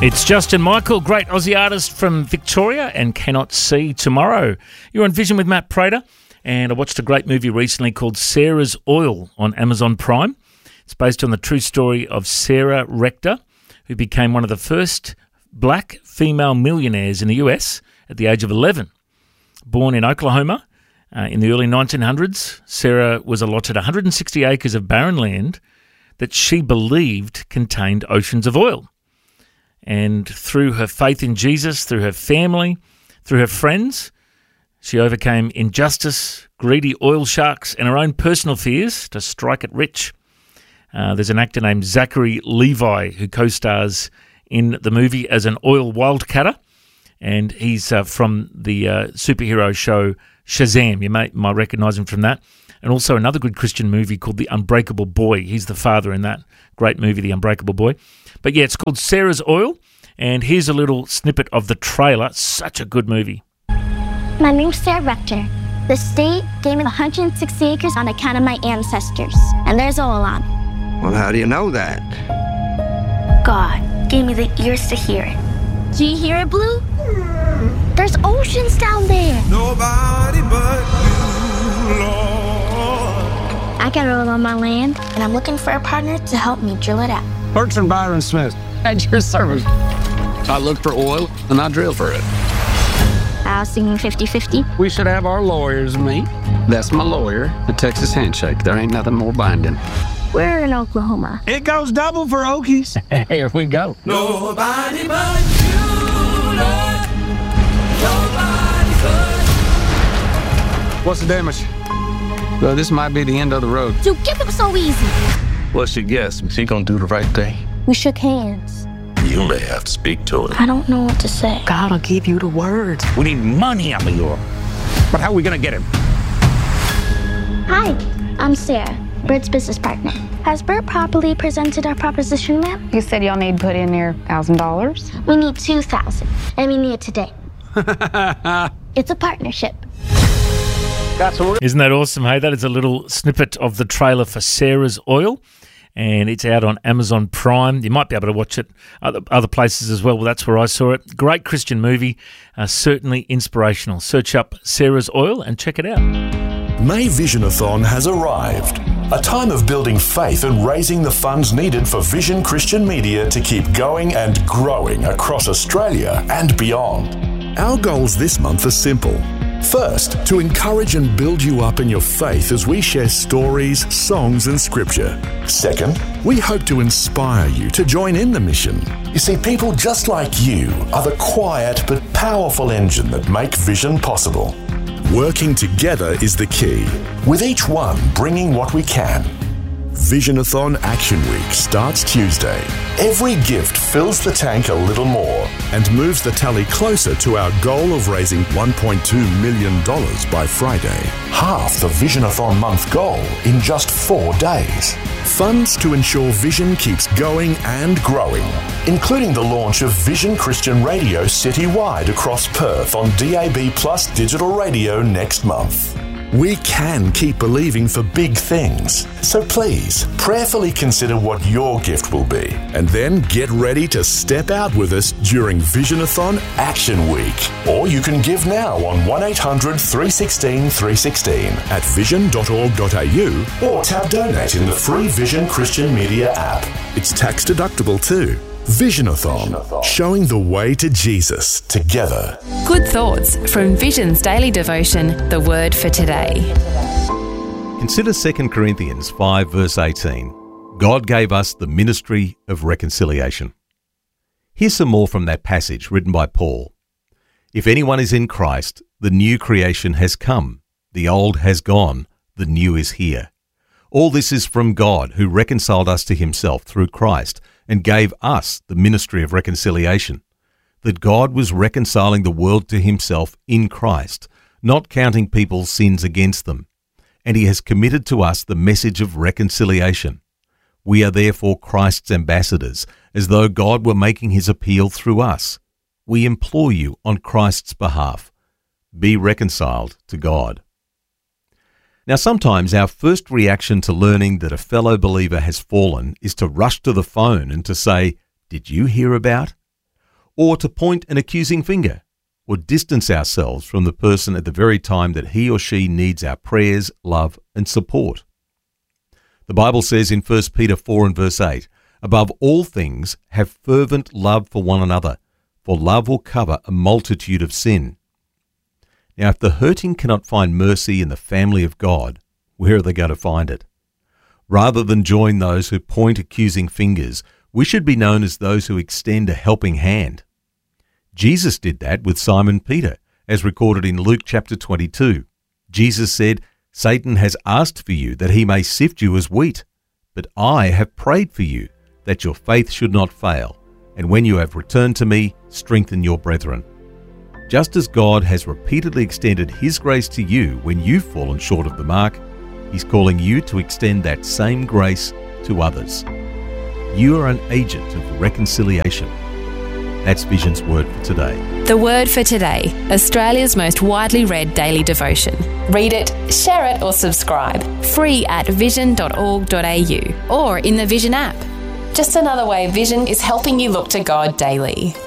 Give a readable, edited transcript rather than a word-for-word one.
It's Justin Michael, great Aussie artist from Victoria and Cannot See Tomorrow. You're on Vision with Matt Prater, and I watched a great movie recently called Sarah's Oil on Amazon Prime. It's based on the true story of Sarah Rector, who became one of the first black female millionaires in the US at the age of 11. Born in Oklahoma in the early 1900s, Sarah was allotted 160 acres of barren land that she believed contained oceans of oil. And through her faith in Jesus, through her family, through her friends, she overcame injustice, greedy oil sharks, and her own personal fears to strike it rich. There's an actor named Zachary Levi who co-stars in the movie as an oil wildcatter, and he's from the superhero show Shazam. You might recognise him from that. And also another good Christian movie called The Unbreakable Boy. He's the father in that great movie, The Unbreakable Boy. But yeah, it's called Sarah's Oil, and here's a little snippet of the trailer. Such a good movie. My name's Sarah Rector. The state gave me 160 acres on account of my ancestors, and there's oil on. Well, how do you know that? God gave me the ears to hear it. Do you hear it, Blue? There's oceans down there. Nobody but you, Lord. I got oil on my land, and I'm looking for a partner to help me drill it out. Bertrand Byron Smith, at your service. I look for oil, and I drill for it. I was thinking 50-50. We should have our lawyers meet. That's my lawyer, the Texas handshake. There ain't nothing more binding. We're in Oklahoma. It goes double for Okies. Here we go. Nobody but you, Lord. Nobody but. What's the damage? Well, this might be the end of the road. Dude, give them so easy. What's your guess? Is he gonna do the right thing? We shook hands. You may have to speak to him. I don't know what to say. God will give you the words. We need money out of you. But how are we going to get him? Hi, I'm Sarah, Bert's business partner. Has Bert properly presented our proposition, ma'am? You said y'all need to put in there $1,000. We need $2,000, and we need it today. It's a partnership. Isn't that awesome? Hey, that is a little snippet of the trailer for Sarah's Oil, and it's out on Amazon Prime. You might be able to watch it other places as well. Well, that's where I saw it. Great Christian movie, certainly inspirational. Search up Sarah's Oil and check it out. May Visionathon has arrived. A time of building faith and raising the funds needed for Vision Christian Media to keep going and growing across Australia and beyond. Our goals this month are simple. First, to encourage and build you up in your faith as we share stories, songs and scripture. Second, we hope to inspire you to join in the mission. You see, people just like you are the quiet but powerful engine that make Vision possible. Working together is the key, with each one bringing what we can. Visionathon Action Week starts Tuesday. Every gift fills the tank a little more and moves the tally closer to our goal of raising $1.2 million by Friday. Half the Visionathon month goal in just 4 days. Funds to ensure Vision keeps going and growing, including the launch of Vision Christian Radio citywide across Perth on DAB Plus digital radio next month. We can keep believing for big things. So please, prayerfully consider what your gift will be. And then get ready to step out with us during Visionathon Action Week. Or you can give now on 1800 316 316 at vision.org.au or tap donate in the free Vision Christian Media app. It's tax deductible too. Visionathon, showing the way to Jesus together. Good thoughts from Vision's daily devotion, The Word for Today. Consider 2 Corinthians 5 verse 18. God gave us the ministry of reconciliation. Here's some more from that passage written by Paul. If anyone is in Christ, the new creation has come. The old has gone. The new is here. All this is from God, who reconciled us to himself through Christ and gave us the ministry of reconciliation, that God was reconciling the world to himself in Christ, not counting people's sins against them. And he has committed to us the message of reconciliation. We are therefore Christ's ambassadors, as though God were making his appeal through us. We implore you on Christ's behalf, be reconciled to God. Now, sometimes our first reaction to learning that a fellow believer has fallen is to rush to the phone and to say, "Did you hear about?" or to point an accusing finger, or distance ourselves from the person at the very time that he or she needs our prayers, love and support. The Bible says in 1 Peter 4 and verse 8, "Above all things, have fervent love for one another, for love will cover a multitude of sin." Now, if the hurting cannot find mercy in the family of God, where are they going to find it? Rather than join those who point accusing fingers, we should be known as those who extend a helping hand. Jesus did that with Simon Peter, as recorded in Luke chapter 22. Jesus said, "Satan has asked for you that he may sift you as wheat, but I have prayed for you that your faith should not fail, and when you have returned to me, strengthen your brethren." Just as God has repeatedly extended his grace to you when you've fallen short of the mark, he's calling you to extend that same grace to others. You are an agent of reconciliation. That's Vision's Word for today. The Word for Today, Australia's most widely read daily devotion. Read it, share it or subscribe. Free at vision.org.au or in the Vision app. Just another way Vision is helping you look to God daily.